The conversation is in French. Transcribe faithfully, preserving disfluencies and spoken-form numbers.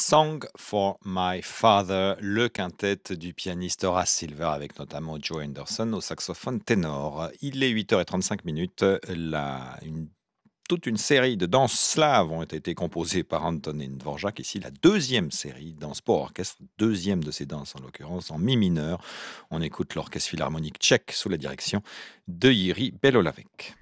Song for My Father, le quintet du pianiste Horace Silver avec notamment Joe Henderson au saxophone ténor. Il est huit heures trente-cinq minutes. La, une, toute une série de danses slaves ont été composées par Antonin Dvorak. Ici, la deuxième série, danse pour orchestre, deuxième de ces danses en l'occurrence, en mi mineur. On écoute l'orchestre philharmonique tchèque sous la direction de Jiří Belohlavek.